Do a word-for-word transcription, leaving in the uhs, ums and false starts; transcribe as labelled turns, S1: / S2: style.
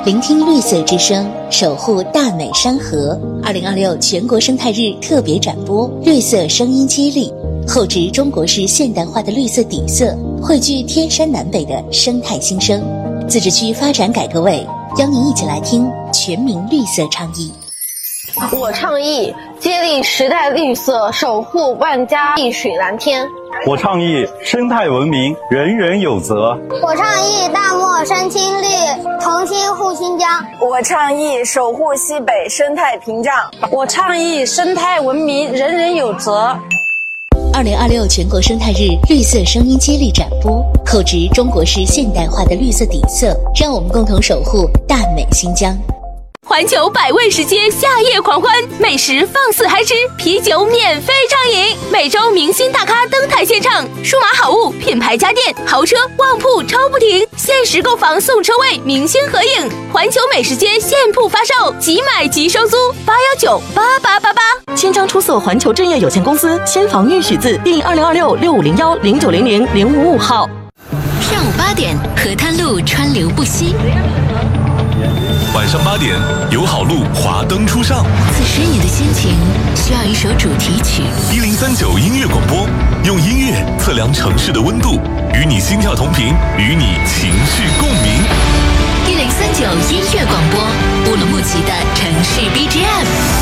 S1: 聆听绿色之声，守护大美山河。二零二六全国生态日特别展播，绿色声音接力，厚植中国式现代化的绿色底色，汇聚天山南北的生态新生。自治区发展改革委邀您一起来听全民绿色倡议。
S2: 我倡议接力时代绿色，守护万家碧水蓝天。
S3: 我倡议生态文明，人人有责。
S4: 我倡议大漠生青绿，同心护新疆。
S5: 我倡议守护西北生态屏障。
S6: 我倡议生态文明，人人有责。
S1: 二零二六全国生态日绿色声音接力展播，厚植中国式现代化的绿色底色，让我们共同守护大美新疆。
S7: 环球百味食街夏夜狂欢，美食放肆嗨吃，啤酒免费畅饮，每周明星大咖登台献唱，数码好物、品牌家电、豪车、旺铺超不停，限时购房送车位，明星合影。环球美食街现铺发售，即买即收租，八幺九八八八八。
S8: 千张出售环球正业有限公司先防御许字第二零二六六五零幺零九零零零五五号。
S9: 上午八点，河滩路川流不息。
S10: 晚上八点，友好路华灯初上。
S9: 此时你的心情需要一首主题曲。
S10: 一零三九音乐广播，用音乐测量城市的温度，与你心跳同频，与你情绪共鸣。
S9: 一零三九音乐广播，乌鲁木齐的城市 B G M。